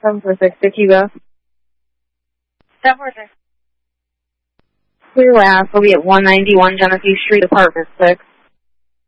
746, Vicky Beth. 746. Clear last will be at 191 Genesee Street, Apartment 6.